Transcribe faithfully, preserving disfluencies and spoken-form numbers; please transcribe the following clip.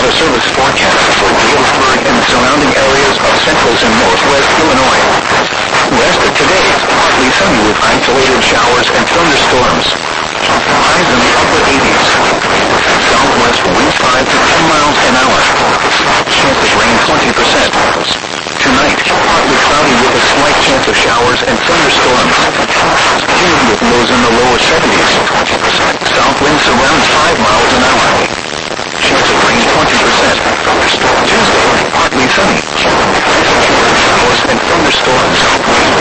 Weather Service forecast for Galesburg and surrounding areas of central and northwest Illinois. Rest of today, partly sunny with isolated showers and thunderstorms. Highs in the upper eighties. Southwest winds five to ten miles an hour. Chance of rain twenty percent. Tonight, partly cloudy with a slight chance of showers and thunderstorms. Humid with lows in the lower seventies.